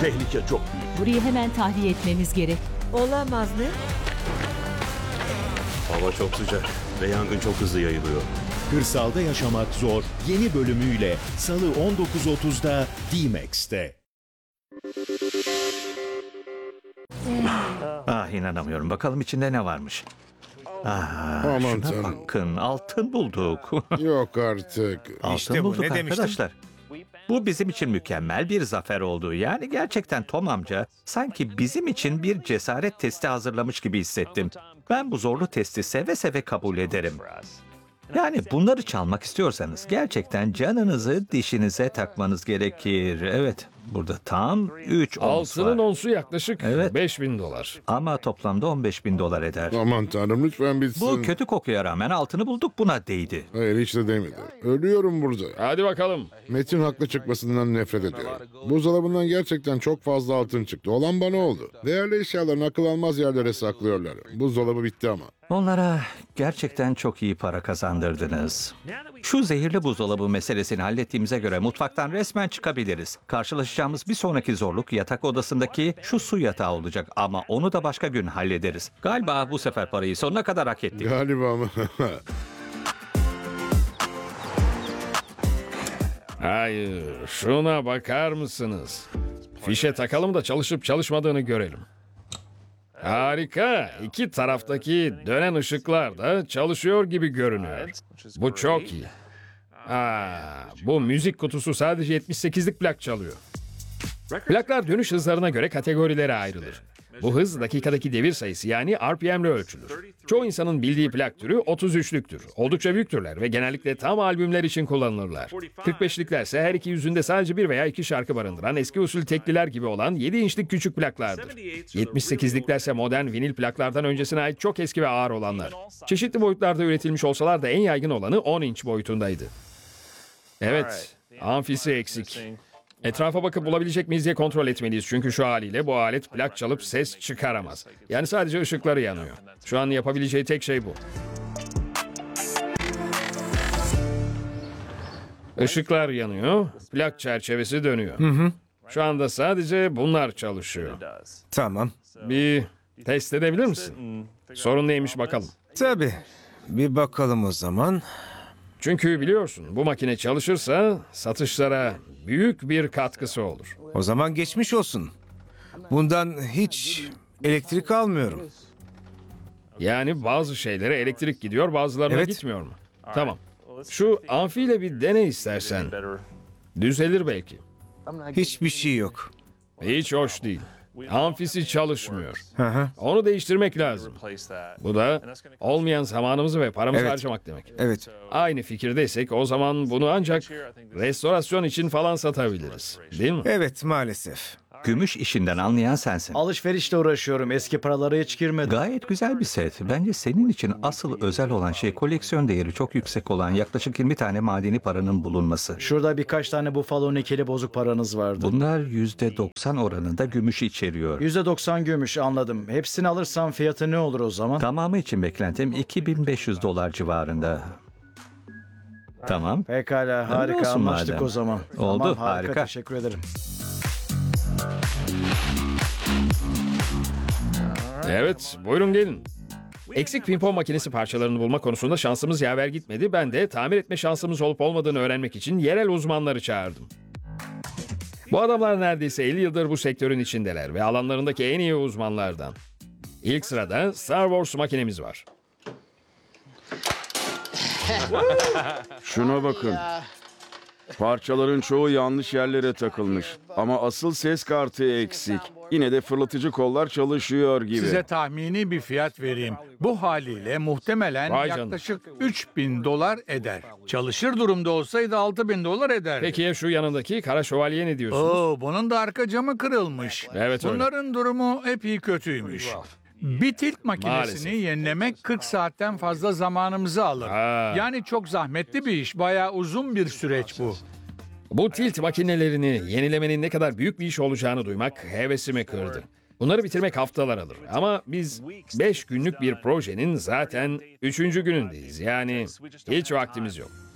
Tehlike çok büyük. Burayı hemen tahliye etmemiz gerek. Olamaz mı? Hava çok sıcak ve yangın çok hızlı yayılıyor. Kırsalda Yaşamak Zor yeni bölümüyle Salı 19.30'da D-Max'te. Ah, inanamıyorum. Bakalım içinde ne varmış. Aman Şuna tanrım. bakın, altın bulduk. Yok artık. Altın İşte bu, bulduk ne demiştim? arkadaşlar. Bu bizim için mükemmel bir zafer oldu. Yani gerçekten Tom amca sanki bizim için bir cesaret testi hazırlamış gibi hissettim. Ben bu zorlu testi seve seve kabul ederim. Yani bunları çalmak istiyorsanız gerçekten canınızı dişinize takmanız gerekir. Evet, burada tam 3 ons Altının var. onsu yaklaşık Evet. $5.000. Ama toplamda 15.000 dolar eder. Aman tanrım lütfen bitsin. Bu kötü kokuya rağmen altını bulduk, buna değdi. Hayır hiç de demedi. Ölüyorum burada. Hadi bakalım. Metin haklı çıkmasından nefret ediyorum. Buzdolabından gerçekten çok fazla altın çıktı. Olan bana oldu. Değerli eşyalarını akıl almaz yerlere saklıyorlar. Buzdolabı bitti ama. Onlara gerçekten çok iyi para kazandırdınız. Şu zehirli buzdolabı meselesini hallettiğimize göre mutfaktan resmen çıkabiliriz. Karşılaşacağımız bir sonraki zorluk yatak odasındaki şu su yatağı olacak ama onu da başka gün hallederiz. Galiba bu sefer parayı sonuna kadar hak ettik. Galiba mı? Hayır, şuna bakar mısınız? Fişe takalım da çalışıp çalışmadığını görelim. Harika. İki taraftaki dönen ışıklar da çalışıyor gibi görünüyor. Bu çok iyi. Bu müzik kutusu sadece 78'lik plak çalıyor. Plaklar dönüş hızlarına göre kategorilere ayrılır. Bu hız dakikadaki devir sayısı yani RPM ile ölçülür. Çoğu insanın bildiği plak türü 33'lüktür. Oldukça büyüktürler ve genellikle tam albümler için kullanılırlar. 45'likler ise her iki yüzünde sadece bir veya iki şarkı barındıran eski usul tekliler gibi olan 7 inçlik küçük plaklardır. 78'likler ise modern vinil plaklardan öncesine ait çok eski ve ağır olanlar. Çeşitli boyutlarda üretilmiş olsalar da en yaygın olanı 10 inç boyutundaydı. Evet, amfisi eksik. Etrafa bakıp bulabilecek miyiz diye kontrol etmeliyiz. Çünkü şu haliyle bu alet plak çalıp ses çıkaramaz. Yani sadece ışıkları yanıyor. Şu an yapabileceği tek şey bu. Işıklar yanıyor, plak çerçevesi dönüyor. Şu anda sadece bunlar çalışıyor. Tamam. Bir test edebilir misin? Sorun neymiş bakalım. Tabii. Bir bakalım o zaman. Çünkü biliyorsun bu makine çalışırsa satışlara büyük bir katkısı olur. O zaman geçmiş olsun. Bundan hiç elektrik almıyorum. Yani bazı şeylere elektrik gidiyor, bazılarına Evet. gitmiyor mu? Tamam. Şu amfiyle bir dene istersen. Düzelir belki. Hiçbir şey yok. Hiç hoş değil. Amfisi çalışmıyor. Hı hı. Onu değiştirmek lazım. Bu da olmayan zamanımızı ve paramızı Evet. harcamak demek. Evet. Aynı fikirdeysek o zaman bunu ancak restorasyon için falan satabiliriz. Değil mi? Evet maalesef. Gümüş işinden anlayan sensin. Alışverişle uğraşıyorum. Eski paralara hiç girmedim. Gayet güzel bir set. Bence senin için asıl özel olan şey koleksiyon değeri çok yüksek olan yaklaşık 20 tane madeni paranın bulunması. Şurada birkaç tane bufalo nikeli bozuk paranız vardı. Bunlar %90 oranında gümüş içeriyor. %90 gümüş, anladım. Hepsini alırsam fiyatı ne olur o zaman? Tamamı için beklentim 2500 dolar civarında. Tamam. Pekala, harika, olsun anlaştık madem. o zaman. Oldu, Tamam, harika. Teşekkür ederim. Evet, buyurun gelin. Eksik pimpon makinesi parçalarını bulma konusunda şansımız yaver gitmedi. Ben de tamir etme şansımız olup olmadığını öğrenmek için yerel uzmanları çağırdım. Bu adamlar neredeyse 50 yıldır bu sektörün içindeler ve alanlarındaki en iyi uzmanlardan. İlk sırada Star Wars makinemiz var. Şuna bakın. Parçaların çoğu yanlış yerlere takılmış. Ama asıl ses kartı eksik. Yine de fırlatıcı kollar çalışıyor gibi. Size tahmini bir fiyat vereyim. Bu haliyle muhtemelen Vay canına. yaklaşık 3000 dolar eder. Çalışır durumda olsaydı 6000 dolar eder. Peki ya şu yanındaki Kara Şövalye ne diyorsunuz? Bunun da arka camı kırılmış. Evet, öyle. Bunların durumu epey kötüymüş. Bir tilt makinesini Maalesef. yenilemek 40 saatten fazla zamanımızı alır. Yani çok zahmetli bir iş. Bayağı uzun bir süreç bu. Bu tilt makinelerini yenilemenin ne kadar büyük bir iş olacağını duymak hevesimi kırdı. Bunları bitirmek haftalar alır. Ama biz 5 günlük bir projenin zaten 3. günündeyiz. Yani hiç vaktimiz yok.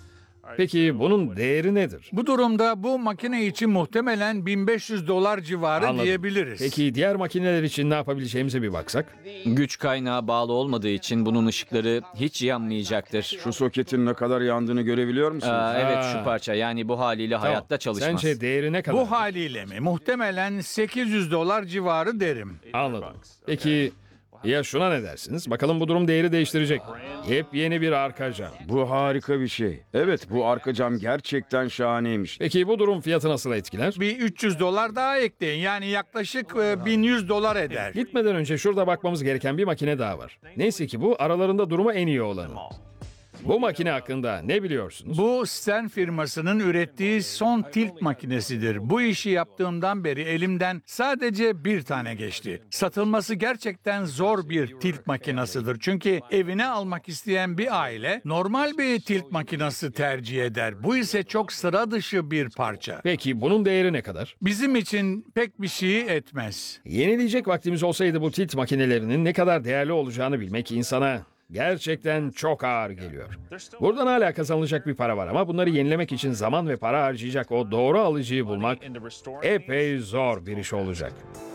Peki bunun değeri nedir? Bu durumda bu makine için muhtemelen $1500 civarı Anladım. diyebiliriz. Peki diğer makineler için ne yapabileceğimize bir baksak? Güç kaynağı bağlı olmadığı için bunun ışıkları hiç yanmayacaktır. Şu soketin ne kadar yandığını görebiliyor musunuz? Evet, Ha. şu parça yani bu haliyle hayatta çalışmaz. Sence değeri ne kadar? Bu haliyle mi? Muhtemelen $800 civarı derim. Anladım. Peki ya şuna ne dersiniz? Bakalım bu durum değeri değiştirecek mi? Yepyeni bir arka cam. Bu harika bir şey. Evet, bu arka cam gerçekten şahaneymiş. Peki bu durum fiyatı nasıl etkiler? Bir $300 daha ekleyin. Yani yaklaşık $1100 eder. Gitmeden önce şurada bakmamız gereken bir makine daha var. Neyse ki bu aralarında durumu en iyi olanı. Bu makine hakkında ne biliyorsunuz? Bu Stern firmasının ürettiği son tilt makinesidir. Bu işi yaptığımdan beri elimden sadece bir tane geçti. Satılması gerçekten zor bir tilt makinesidir. Çünkü evine almak isteyen bir aile normal bir tilt makinesi tercih eder. Bu ise çok sıra dışı bir parça. Peki bunun değeri ne kadar? Bizim için pek bir şey etmez. Yenileyecek vaktimiz olsaydı bu tilt makinelerinin ne kadar değerli olacağını bilmek insana gerçekten çok ağır geliyor. Buradan hala kazanılacak bir para var ama bunları yenilemek için zaman ve para harcayacak o doğru alıcıyı bulmak epey zor bir iş olacak.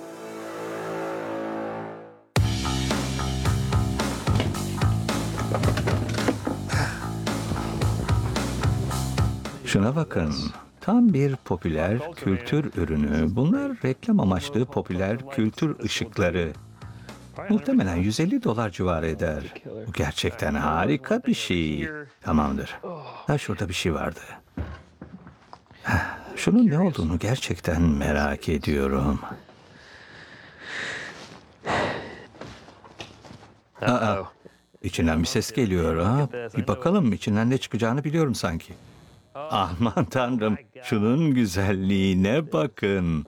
Şuna bakın. Tam bir popüler kültür ürünü. Bunlar reklam amaçlı popüler kültür ışıkları. Muhtemelen $150 civarı eder. Bu gerçekten harika bir şey. Tamamdır. Ha, şurada bir şey vardı. Şunun ne olduğunu gerçekten merak ediyorum. Aa, içinden bir ses geliyor. Ha? Bir bakalım, içinden ne çıkacağını biliyorum sanki. Aman tanrım, şunun güzelliğine bakın.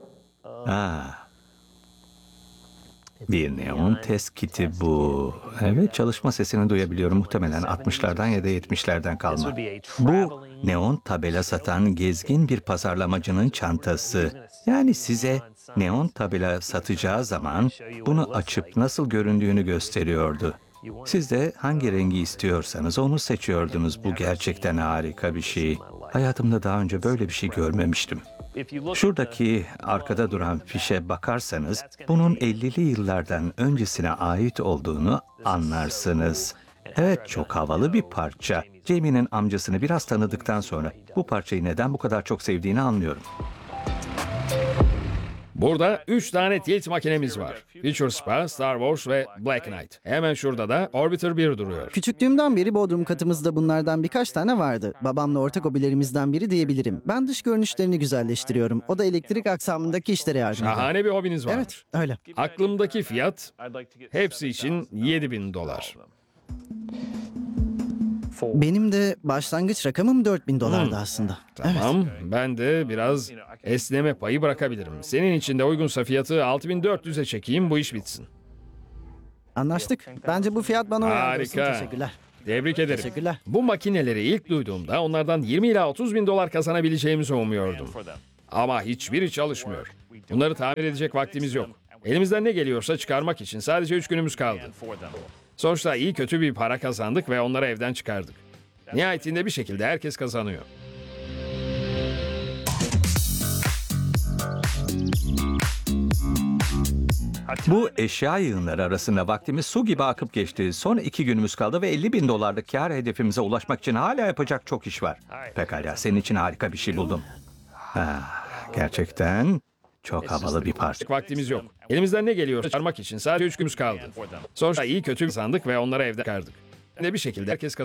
Bir neon test kiti bu. Evet, çalışma sesini duyabiliyorum. Muhtemelen 60'lardan ya da 70'lerden kalma. Bu neon tabela satan gezgin bir pazarlamacının çantası. Yani size neon tabela satacağı zaman bunu açıp nasıl göründüğünü gösteriyordu. Siz de hangi rengi istiyorsanız onu seçiyordunuz. Bu gerçekten harika bir şey. Hayatımda daha önce böyle bir şey görmemiştim. Şuradaki arkada duran fişe bakarsanız bunun 50'li yıllardan öncesine ait olduğunu anlarsınız. Evet, çok havalı bir parça. Jamie'nin amcasını biraz tanıdıktan sonra bu parçayı neden bu kadar çok sevdiğini anlıyorum. Burada 3 tane tilt makinemiz var. Future Spa, Star Wars ve Black Knight. Hemen şurada da Orbiter 1 duruyor. Küçüklüğümden beri bodrum katımızda bunlardan birkaç tane vardı. Babamla ortak hobilerimizden biri diyebilirim. Ben dış görünüşlerini güzelleştiriyorum. O da elektrik aksamındaki işlere yardım ediyor. Şahane bir hobiniz var. Evet, öyle. Aklımdaki fiyat hepsi için $7,000. Benim de başlangıç rakamım $4,000'da aslında. Tamam, ben de biraz esneme payı bırakabilirim. Senin için de uygunsa fiyatı 6.400'e çekeyim, bu iş bitsin. Anlaştık. Bence bu fiyat bana uyar dostum. Harika. Teşekkürler. Tebrik ederim. Teşekkürler. Bu makineleri ilk duyduğumda onlardan 20 ila 30 bin dolar kazanabileceğimizi umuyordum. Ama hiçbiri çalışmıyor. Bunları tamir edecek vaktimiz yok. Elimizden ne geliyorsa çıkarmak için sadece 3 günümüz kaldı. Sonuçta iyi kötü bir para kazandık ve onları evden çıkardık. Nihayetinde bir şekilde herkes kazanıyor. Bu eşya yığınları arasında vaktimiz su gibi akıp geçti. Son 2 günümüz kaldı ve $50,000'lık kar hedefimize ulaşmak için hala yapacak çok iş var. Pekala, senin için harika bir şey buldum. Gerçekten çok havalı bir parça. Vaktimiz yok. Elimizden ne geliyorsa çıkarmak için sadece 3 günümüz kaldı. Sonuçta iyi kötü kazandık ve onları evden çıkardık. Bir şekilde herkes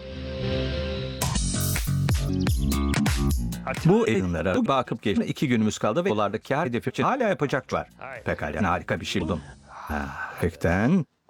Bu yayınlara bakıp geçti. 2 günümüz kaldı ve dolarlık kar hedefi için hala yapacak var. Pekala, harika bir şey buldum. Gerçekten